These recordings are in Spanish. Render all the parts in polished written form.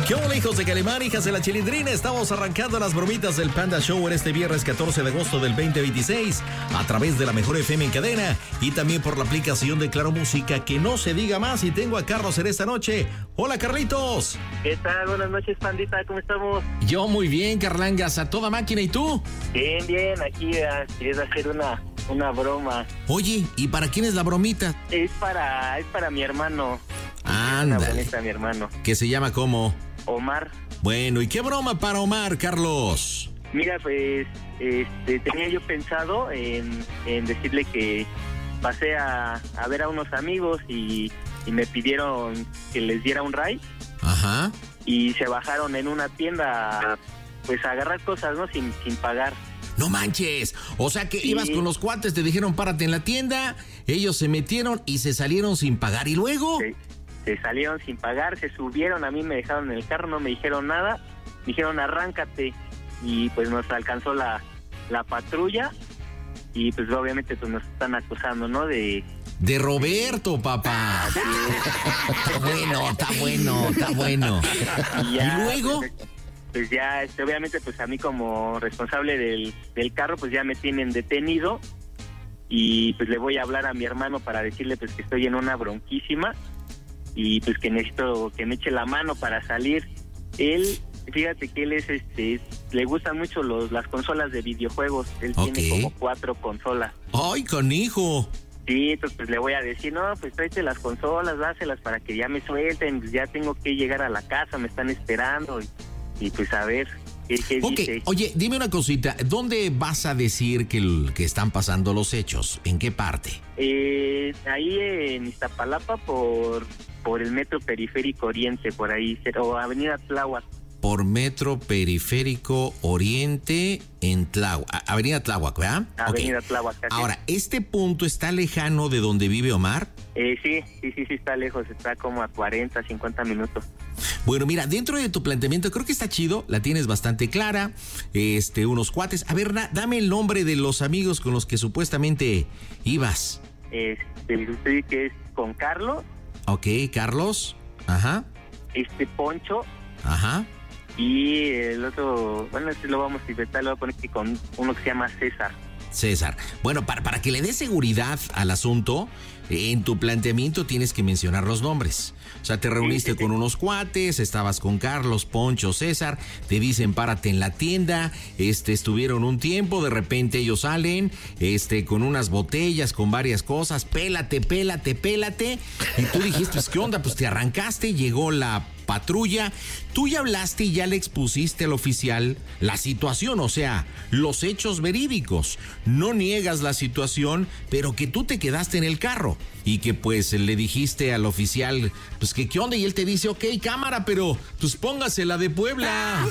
¿Qué hola, hijos de Calimán, hijas de la Chilindrina? Estamos arrancando las bromitas del Panda Show en este viernes 14 de agosto del 2026 a través de la Mejor FM en cadena y también por la aplicación de Claro Música. Que no se diga más, y tengo a Carlos en esta noche. Hola, Carlitos. ¿Qué tal? Buenas noches, pandita, ¿cómo estamos? Yo muy bien, Carlangas, a toda máquina. ¿Y tú? Bien, bien, aquí quieres hacer una broma. Oye, ¿y para quién es la bromita? Es para mi hermano. Ándale. Una bromita a mi hermano. ¿Que se llama cómo? Omar. Bueno, ¿y qué broma para Omar, Carlos? Mira, pues, tenía yo pensado en decirle que pasé a ver a unos amigos y me pidieron que les diera un ride. Ajá. Y se bajaron en una tienda, pues, a agarrar cosas, ¿no? Sin pagar. No manches, o sea que sí. Ibas con los cuates, te dijeron párate en la tienda, ellos se metieron y se salieron sin pagar, ¿y luego? Sí. Se salieron sin pagar, se subieron, a mí me dejaron en el carro, no me dijeron nada, me dijeron arráncate, y pues nos alcanzó la patrulla, y pues obviamente pues nos están acusando, ¿no? De Roberto, papá. Sí. Está bueno. Y luego? Pues ya, obviamente pues a mí como responsable del carro, pues ya me tienen detenido, y pues le voy a hablar a mi hermano para decirle pues que estoy en una bronquísima, y pues que necesito que me eche la mano para salir. Él, fíjate que él es le gustan mucho las consolas de videojuegos. Él tiene como 4 consolas. ¡Ay, canijo! Sí, entonces pues le voy a decir, no, pues tráete las consolas, dáselas para que ya me suelten, pues ya tengo que llegar a la casa, me están esperando, y pues a ver qué dice. Oye, dime una cosita, ¿dónde vas a decir que están pasando los hechos? ¿En qué parte? Ahí en Iztapalapa por el Metro Periférico Oriente, por ahí, o Avenida Tláhuac. Por Metro Periférico Oriente en Tláhuac, Avenida Tláhuac, ¿verdad? Avenida Tláhuac. Ahora, ¿este punto está lejano de donde vive Omar? Sí, está lejos, está como a 40, 50 minutos. Bueno, mira, dentro de tu planteamiento creo que está chido, la tienes bastante clara, unos cuates. A ver, dame el nombre de los amigos con los que supuestamente ibas. Sí, que es con Carlos. Ok, Carlos, ajá. Poncho. Ajá. Y el otro, bueno, lo vamos a inventar, lo voy a poner aquí con uno que se llama César. Bueno, para que le dé seguridad al asunto, en tu planteamiento tienes que mencionar los nombres. O sea, te reuniste con unos cuates, estabas con Carlos, Poncho, César, te dicen párate en la tienda, estuvieron un tiempo, de repente ellos salen, con unas botellas, con varias cosas, pélate, y tú dijiste, pues, ¿qué onda? Pues te arrancaste, llegó la patrulla, tú ya hablaste y ya le expusiste al oficial la situación, o sea, los hechos verídicos. No niegas la situación, pero que tú te quedaste en el carro y que pues le dijiste al oficial, pues que qué onda, y él te dice, ok, cámara, pero pues póngase la de Puebla.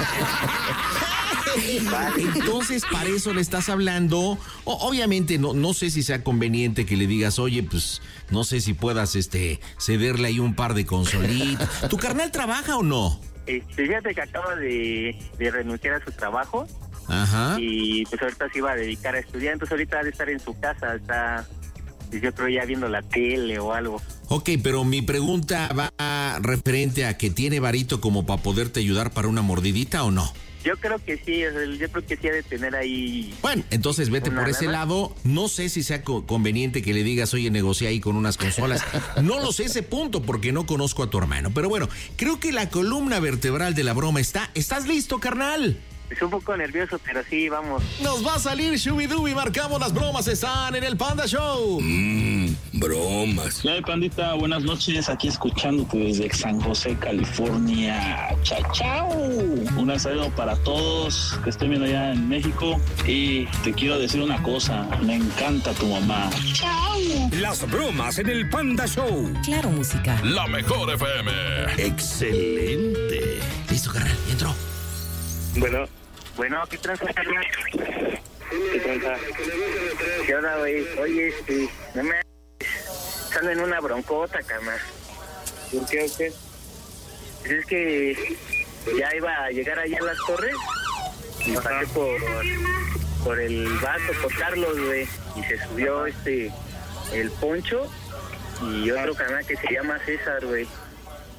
Entonces, para eso le estás hablando. Obviamente, no sé si sea conveniente que le digas, oye, pues, no sé si puedas cederle ahí un par de consolitas. ¿Tu carnal trabaja o no? Fíjate que acaba de renunciar a su trabajo. Ajá. Y pues ahorita se iba a dedicar a estudiar, entonces ahorita ha de estar en su casa, está, yo creo, ya viendo la tele o algo. Ok, pero mi pregunta va referente a que tiene varito como para poderte ayudar para una mordidita, ¿o no? Yo creo que sí, yo creo que sí ha de tener ahí. Bueno, entonces vete por ese lado. No sé si sea conveniente que le digas, oye, negocia ahí con unas consolas. No lo sé ese punto porque no conozco a tu hermano. Pero bueno, creo que la columna vertebral de la broma está. ¿Estás listo, carnal? Es un poco nervioso, pero sí, vamos. Nos va a salir Shubidubi, marcamos las bromas, están en el Panda Show. Bromas. ¿Qué hay, pandita? Buenas noches, aquí escuchándote desde San José, California. Chao. Un saludo para todos que estén viendo allá en México. Y te quiero decir una cosa, me encanta tu mamá. Chao. Las bromas en el Panda Show. Claro, música. La Mejor FM. Excelente. Listo, carnal, entró. Bueno, ¿qué tranza, carnal? ¿Qué tranza? ¿Qué onda, güey? Oye, no me... Estando en una broncota, carnal. ¿Por qué o qué? Pues es que ya iba a llegar allá a las Torres y pasé por el vato, por Carlos, güey, y se subió el Poncho y otro canal que se llama César, güey.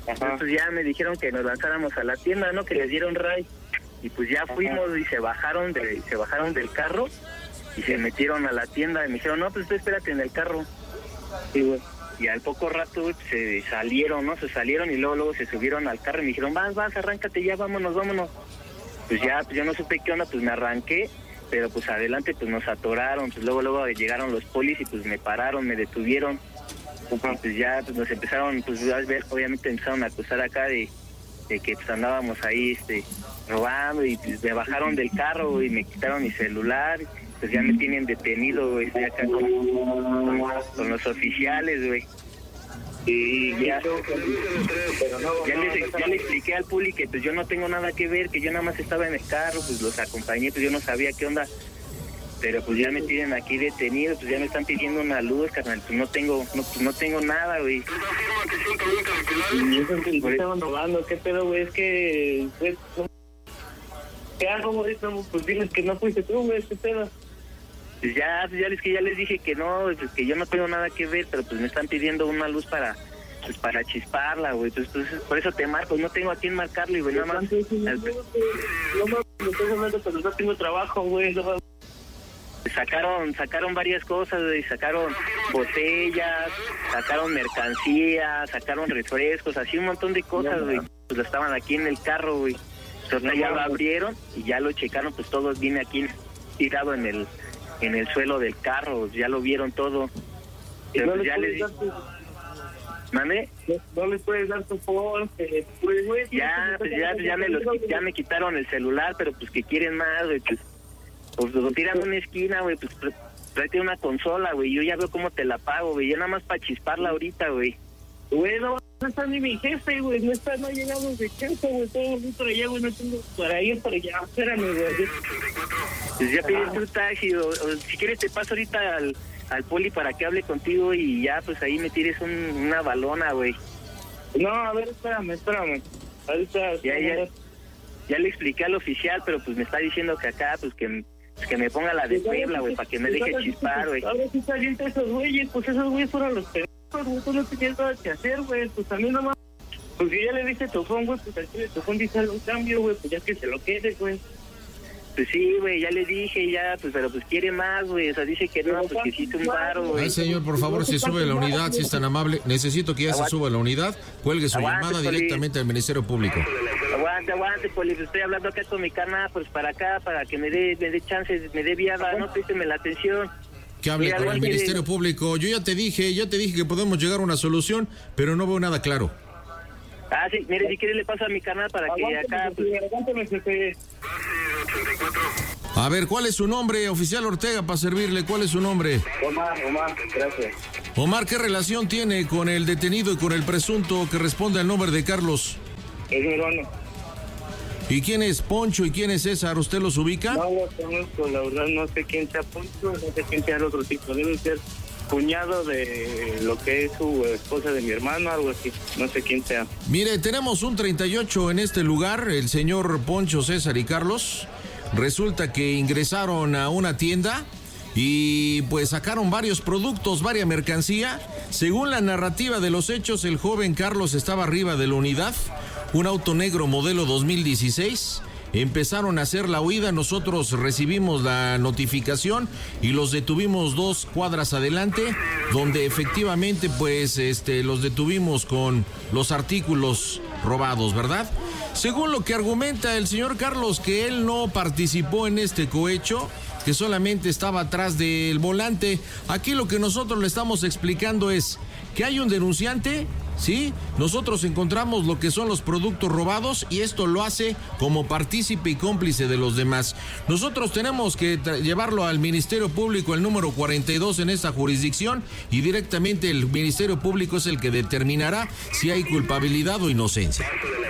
Entonces ya me dijeron que nos lanzáramos a la tienda, ¿no? Que les dieron ray. Y pues ya fuimos y se bajaron del carro y se metieron a la tienda y me dijeron, no, pues tú espérate en el carro. Sí, güey. Y al poco rato se salieron, ¿no? Se salieron y luego se subieron al carro y me dijeron, vas, arráncate ya, vámonos. Pues ya, pues yo no supe qué onda, pues me arranqué, pero pues adelante pues nos atoraron, pues luego llegaron los polis y pues me pararon, me detuvieron. Pues ya pues nos empezaron, pues a ver, obviamente empezaron a acusar acá de que pues andábamos ahí robando y pues me bajaron del carro y me quitaron mi celular. Pues ya me tienen detenido, güey, estoy acá con los oficiales, güey. Y ya le expliqué al puli que pues yo no tengo nada que ver, que yo nada más estaba en el carro, pues los acompañé, pues yo no sabía qué onda. Pero pues ya me tienen aquí detenido, pues ya me están pidiendo una luz, carnal, pues no tengo nada, güey. Y eso que me estaban robando, qué pedo, güey, es que... Pues, ¿qué hago, güey? Pues diles que no fuiste tú, güey, qué pedo. Pues ya les dije que no, pues que yo no tengo nada que ver, pero pues me están pidiendo una luz para chisparla, güey. Pues por eso te marco, no tengo a quién marcarle, güey, nada más. No mames, me estoy hablando, pero no tengo trabajo, güey. No, sacaron varias cosas, güey, sacaron botellas, sacaron mercancía, sacaron refrescos, así un montón de cosas, güey. Pues estaban aquí en el carro, güey. Entonces ya lo abrieron y ya lo checaron, pues todo viene aquí tirado en el suelo del carro, ya lo vieron todo. Pero no pues ya les ¿mande? No les puedes dar tu phone, pues, ya me quitaron el celular, pero pues que quieren más, güey, pues lo tiran en una esquina, güey, pues tráete una consola, güey, yo ya veo cómo te la pago, güey, ya nada más para chisparla ahorita, güey. Güey, no está ni mi jefe, güey, no ha llegado de jefe, güey, todo muy por allá, güey, no tengo para ir para allá, espérame, güey. Pues ya pedí tu taxi, o si quieres te paso ahorita al poli para que hable contigo y ya, pues ahí me tires una balona, güey. No, a ver, espérame. Ahorita... Ya le expliqué al oficial, pero pues me está diciendo que acá, pues que me ponga la de Puebla, güey, para que me deje chispar, güey. Ahora sí se avienta esos güeyes, pues esos güeyes fueron los pendejos, tú no tenías nada que hacer, güey, pues a mí nomás. Pues si ya le diste tu phone, güey, pues aquí de tu phone dice algún cambio, güey, pues ya que se lo quede, güey. Pues sí, güey, ya le dije, ya, pues, pero pues quiere más, güey, o sea, dice que no, pues que hiciste un paro, güey. Ay, señor, por favor, se sube la unidad, si es tan amable. Necesito que ya se suba la unidad, cuelgue su llamada directamente al Ministerio Público. Aguante, Poli, estoy hablando acá con mi carnal, pues para acá, para que me dé chances, me dé viada, no présteme la atención. Que hable con el Ministerio Público. Yo ya te dije que podemos llegar a una solución, pero no veo nada claro. Ah, sí, mire, si quiere le paso a mi canal para que acá... Pues... A ver, ¿cuál es su nombre, oficial Ortega, para servirle? ¿Cuál es su nombre? Omar, gracias. Omar, ¿qué relación tiene con el detenido y con el presunto que responde al nombre de Carlos? Es mi hermano. ¿Y quién es Poncho y quién es César? ¿Usted los ubica? No los conozco, la verdad, no sé quién sea Poncho, no sé quién sea el otro tipo. Debe ser cuñado de lo que es su esposa de mi hermano, algo así, no sé quién sea. Mire, tenemos un 38 en este lugar, el señor Poncho, César y Carlos. Resulta que ingresaron a una tienda y pues sacaron varios productos, varias mercancía. Según la narrativa de los hechos, el joven Carlos estaba arriba de la unidad, un auto negro modelo 2016. Empezaron a hacer la huida, nosotros recibimos la notificación y los detuvimos 2 cuadras adelante, donde efectivamente pues los detuvimos con los artículos robados, ¿verdad? Según lo que argumenta el señor Carlos, que él no participó en este cohecho, que solamente estaba atrás del volante. Aquí lo que nosotros le estamos explicando es que hay un denunciante, ¿sí? Nosotros encontramos lo que son los productos robados y esto lo hace como partícipe y cómplice de los demás. Nosotros tenemos que llevarlo al Ministerio Público, el número 42 en esta jurisdicción, y directamente el Ministerio Público es el que determinará si hay culpabilidad o inocencia.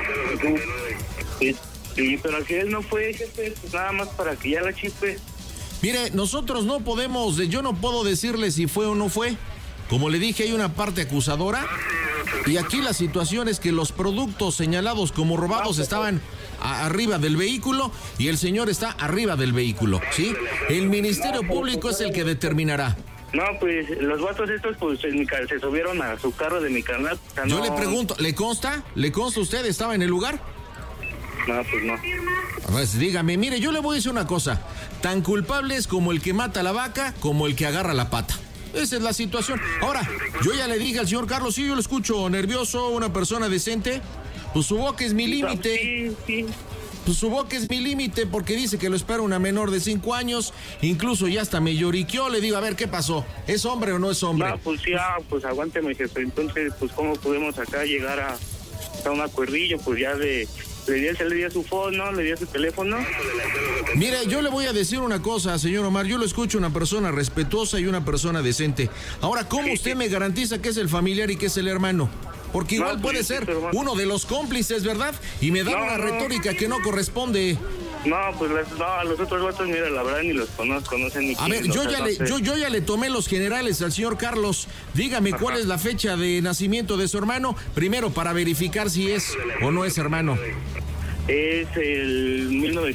Sí, pero si él no fue, jefe, pues nada más para que ya la chispe. Mire, nosotros no podemos, yo no puedo decirle si fue o no fue. Como le dije, hay una parte acusadora y aquí la situación es que los productos señalados como robados estaban arriba del vehículo y el señor está arriba del vehículo, ¿sí? El Ministerio Público es el que determinará. No, pues los vatos estos pues se subieron a su carro de mi carnal. O sea, Yo le pregunto, ¿le consta? ¿Le consta usted? ¿Estaba en el lugar? No, pues no. Pues dígame, mire, yo le voy a decir una cosa. Tan culpable es como el que mata a la vaca, como el que agarra la pata. Esa es la situación. Ahora, yo ya le dije al señor Carlos, sí, yo lo escucho nervioso, una persona decente. Pues su boca es mi límite. Sí. Pues su boca es mi límite porque dice que lo espera una menor de 5 años. Incluso ya hasta me lloriqueó. Le digo, a ver, ¿qué pasó? ¿Es hombre o no es hombre? No, pues ya, pues aguánteme, jefe. Entonces, pues, ¿cómo podemos acá llegar a un acuerdillo? Pues ya le di su phone, ¿no? Le di su teléfono. Mire, yo le voy a decir una cosa, señor Omar. Yo lo escucho una persona respetuosa y una persona decente. Ahora, ¿cómo usted me garantiza que es el familiar y que es el hermano? Porque igual No, puede pues, ser pero, uno de los cómplices, ¿verdad? Y me da una retórica que no corresponde. No, pues a los otros vatos, mira, la verdad ni los conozco, no sé ni A quién. ver, yo ya le tomé los generales al señor Carlos. Dígame cuál es la fecha de nacimiento de su hermano, primero para verificar si es o no es hermano. Es el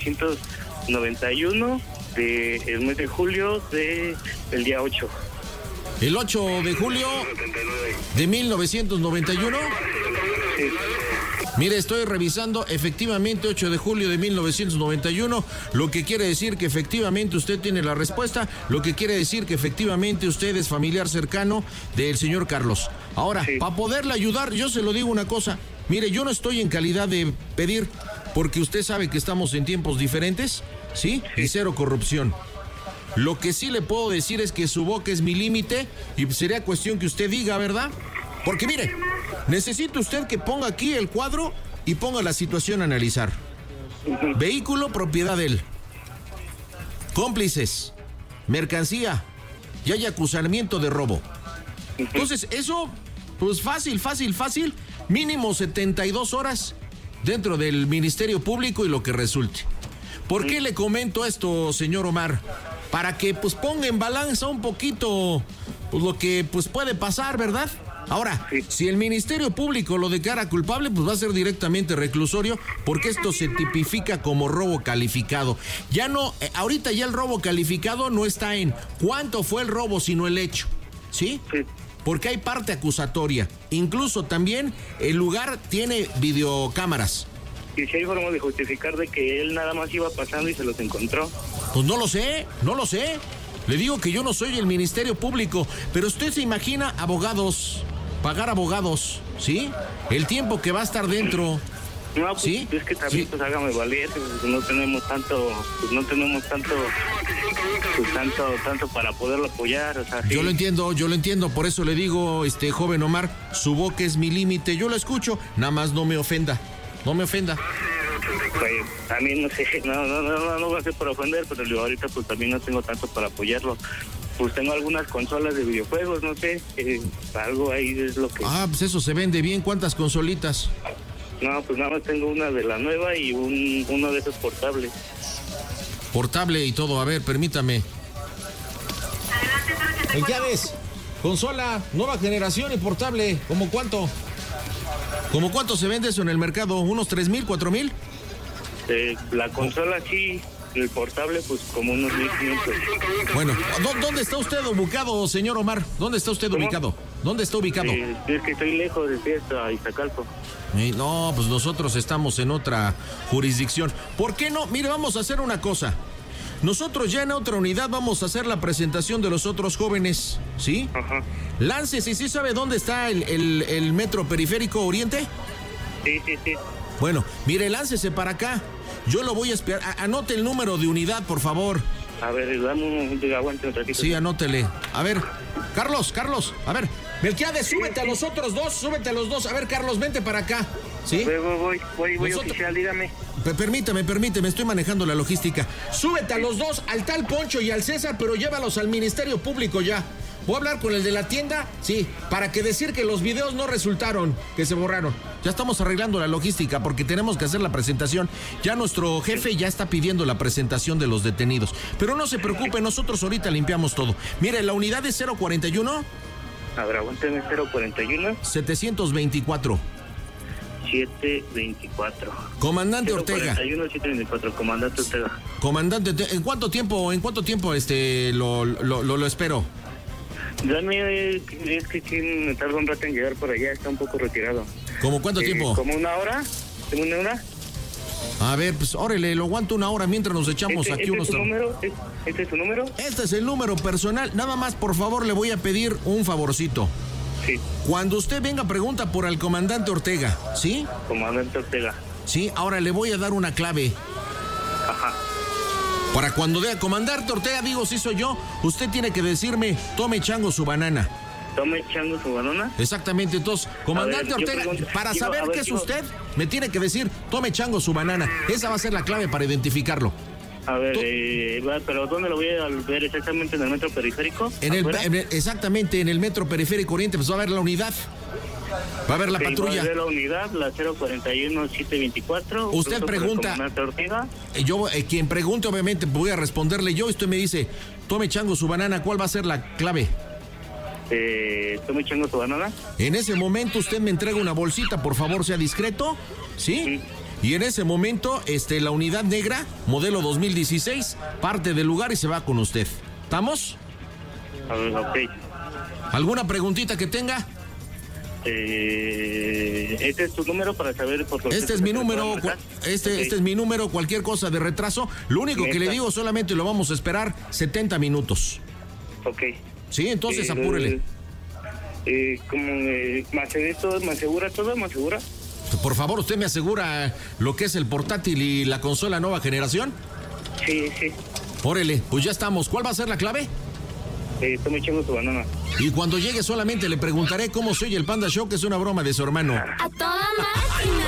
1991, el mes de julio, el día 8. ¿El 8 de julio de 1991? Sí. Mire, estoy revisando, efectivamente 8 de julio de 1991, lo que quiere decir que efectivamente usted tiene la respuesta, lo que quiere decir que efectivamente usted es familiar cercano del señor Carlos. Ahora, Sí. para poderle ayudar, yo se lo digo una cosa, mire, yo no estoy en calidad de pedir, porque usted sabe que estamos en tiempos diferentes, ¿sí? Y cero corrupción. Lo que sí le puedo decir es que su boca es mi límite y sería cuestión que usted diga, ¿verdad? Porque mire, necesita usted que ponga aquí el cuadro y ponga la situación a analizar. Vehículo, propiedad de él. Cómplices, mercancía y hay acusamiento de robo. Entonces, eso, pues fácil, mínimo 72 horas dentro del Ministerio Público y lo que resulte. ¿Por qué le comento esto, señor Omar? Para que pues ponga en balanza un poquito pues, lo que pues puede pasar, ¿verdad? Ahora, si el Ministerio Público lo declara culpable, pues va a ser directamente reclusorio, porque esto se tipifica como robo calificado. Ya no, ahorita ya el robo calificado no está en cuánto fue el robo, sino el hecho, ¿sí? Sí. Porque hay parte acusatoria. Incluso también el lugar tiene videocámaras. Y si hay forma de justificar de que él nada más iba pasando y se los encontró. Pues no lo sé. Le digo que yo no soy el Ministerio Público, pero usted se imagina abogados, pagar abogados, ¿sí? El tiempo que va a estar dentro. No, pues ¿Sí? es que también Sí. pues hágame valer, pues, no tenemos tanto para poderlo apoyar, o sea, sí. Yo lo entiendo, por eso le digo, joven Omar, su boca es mi límite, yo lo escucho, nada más no me ofenda. Pues también no sé, no va a ser por ofender, pero yo ahorita pues también no tengo tanto para apoyarlo. Pues tengo algunas consolas de videojuegos, no sé, algo ahí es lo que... Ah, pues eso se vende bien, ¿cuántas consolitas? No, pues nada más tengo una de la nueva y uno de esos portables. Portable y todo, a ver, permítame. ¿En qué ves? Consola, nueva generación y portable, ¿cómo cuánto? ¿Cómo cuánto se vende eso en el mercado? ¿Unos 3,000, 4,000? La consola sí, el portable pues como unos 1,500. Bueno, ¿dónde está usted ubicado, señor Omar? ¿Dónde está usted ubicado? ¿Dónde está ubicado? Es que estoy lejos de Fiesta, Iztacalco. No, pues nosotros estamos en otra jurisdicción. ¿Por qué no? Mire, vamos a hacer una cosa. Nosotros ya en otra unidad vamos a hacer la presentación de los otros jóvenes, ¿sí? Ajá. Láncese, ¿sí sabe dónde está el metro periférico Oriente? Sí. Bueno, mire, láncese para acá. Yo lo voy a esperar. Anote el número de unidad, por favor. A ver, dame aguante un ratito. Sí, anótele. A ver, Carlos, a ver. Melquiades, súbete a los otros dos. A ver, Carlos, vente para acá. ¿Sí? Voy, oficial, dígame. Permítame, estoy manejando la logística. Súbete a los dos, al tal Poncho y al César, pero llévalos al Ministerio Público ya. Voy a hablar con el de la tienda, sí, para que decir que los videos no resultaron, que se borraron. Ya estamos arreglando la logística porque tenemos que hacer la presentación. Ya nuestro jefe ya está pidiendo la presentación de los detenidos. Pero no se preocupe, nosotros ahorita limpiamos todo. Mire, la unidad es 041. A ver, aguánteme, 041. 724. 724. Comandante Ortega. 724, comandante Ortega. Comandante, ¿en cuánto tiempo lo espero? Dani, es que sí me tarda un rato en llegar por allá, está un poco retirado. ¿Cómo cuánto tiempo? Como una hora. ¿Como una hora? A ver, pues órale, lo aguanto una hora mientras nos echamos aquí unos... ¿Este es su número? Este es el número personal. Nada más, por favor, le voy a pedir un favorcito. Sí. Cuando usted venga, pregunta por el comandante Ortega, ¿sí? Comandante Ortega. Sí, ahora le voy a dar una clave. Ajá. Para cuando diga comandante Ortega, digo, sí soy yo, usted tiene que decirme, tome chango su banana. ¿Tome chango su banana? Exactamente, entonces, comandante Ortega, para saber qué es usted, me tiene que decir, tome chango su banana. Esa va a ser la clave para identificarlo. A ver, pero ¿dónde lo voy a ver exactamente? ¿En el metro periférico? Exactamente, en el metro periférico oriente, pues va a ver la unidad. Va a ver la patrulla. Va a ver la unidad, la 041724. Usted pregunta. Yo, quien pregunte, obviamente, voy a responderle yo. Y usted me dice, tome chango su banana, ¿cuál va a ser la clave? ¿Tome chango su banana? En ese momento usted me entrega una bolsita, por favor, sea discreto, ¿sí? Y en ese momento, la unidad negra, modelo 2016, parte del lugar y se va con usted. ¿Estamos? A ver, ok. ¿Alguna preguntita que tenga? ¿Este es tu número para saber por qué? Este es mi número, este es mi número, cualquier cosa de retraso. Lo único que le digo, solamente lo vamos a esperar 70 minutos. Ok. Sí, entonces apúrele. ¿Me asegura todo? ¿Me asegura? Por favor, ¿usted me asegura lo que es el portátil y la consola nueva generación? Sí. Órale, pues ya estamos. ¿Cuál va a ser la clave? Tome chango su banana. Y cuando llegue solamente le preguntaré cómo se oye el Panda Show, que es una broma de su hermano. ¡A toda máquina!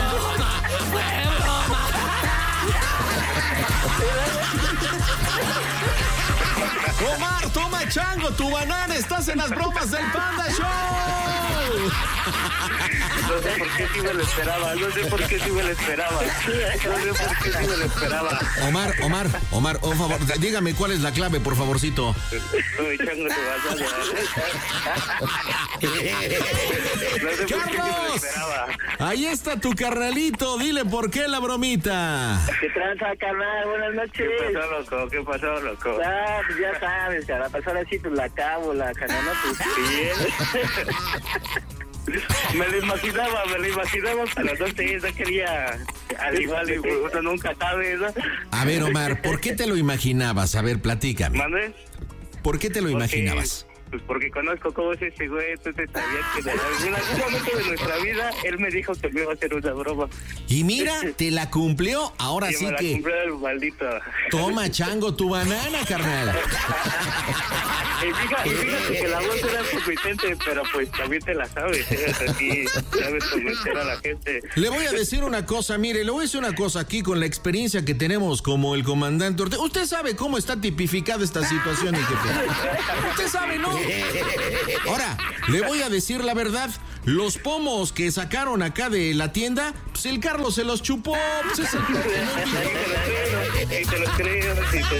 Omar, toma chango, tu banana, estás en las bromas del Panda Show. No sé por qué sí me lo esperaba. Omar, por favor, dígame cuál es la clave, por favorcito. Tome chango tu banana. ¡Carlos! Ahí está tu carnalito, dile por qué la bromita. ¿Qué tranza, carnal? Buenas noches. ¿Qué pasó, loco? Ah, pues ya sabes, cara, pues ahora sí, pues la cábula, carnal, no, pues bien. Me lo imaginaba, pero no sé, no quería, al igual, uno nunca sabe, ¿no? A ver, Omar, ¿por qué te lo imaginabas? A ver, platícame. ¿Mande? ¿Por qué te lo imaginabas? Pues porque conozco cómo es ese güey, entonces sabía que en algún momento de nuestra vida él me dijo que me iba a hacer una broma. Y mira, te la cumplió, ahora sí que... la cumplió el maldito. Toma, chango, tu banana, carnal. Y fíjate que la voz era suficiente, pero pues también te la sabes, así sabes convencer a la gente. Le voy a decir una cosa, mire, le voy a decir una cosa aquí con la experiencia que tenemos como el comandante Ortega. Usted sabe cómo está tipificada esta situación, mi jefe. Usted sabe, ¿no? Ahora, le voy a decir la verdad. Los pomos que sacaron acá de la tienda, pues el Carlos se los chupó. Pues es te lo creo.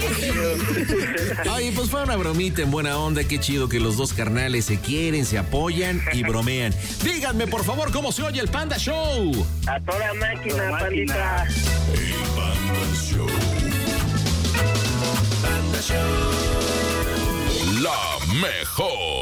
Ay, pues fue una bromita en buena onda. Qué chido que los dos carnales se quieren, se apoyan y bromean. Díganme, por favor, cómo se oye el Panda Show. A toda máquina, pandita. El Panda Show. Panda Show. La mejor.